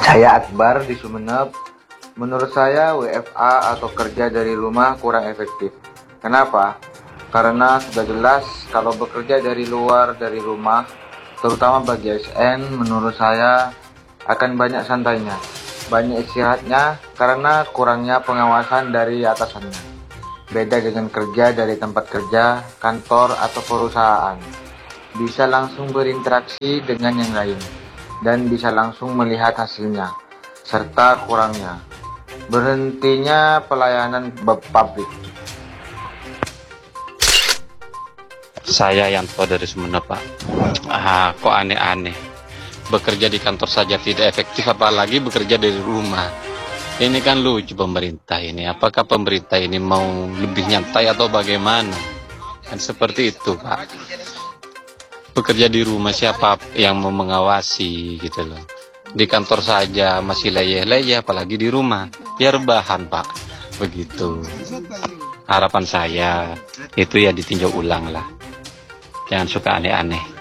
Saya Akbar di Sumeneb. Menurut saya WFA atau kerja dari rumah kurang efektif. Kenapa? Karena sudah jelas kalau bekerja dari luar dari rumah, terutama bagi ASN, menurut saya akan banyak santainya, banyak istirahatnya karena kurangnya pengawasan dari atasannya. Beda dengan kerja dari tempat kerja, kantor, atau perusahaan. Bisa langsung berinteraksi dengan yang lain, dan bisa langsung melihat hasilnya, serta kurangnya berhentinya pelayanan publik. Saya Yanto dari Sumeneb, Pak. Kok aneh-aneh. Bekerja di kantor saja tidak efektif, apalagi bekerja dari rumah. Ini kan lucu pemerintah ini. Apakah pemerintah ini mau lebih nyantai atau bagaimana? Kan seperti itu, Pak. Bekerja di rumah siapa yang mau mengawasi gitu loh. Di kantor saja masih leyeh-leyeh, apalagi di rumah. Ya rebahan, Pak. Begitu. Harapan saya itu ya ditinjau ulang lah. Jangan suka aneh-aneh.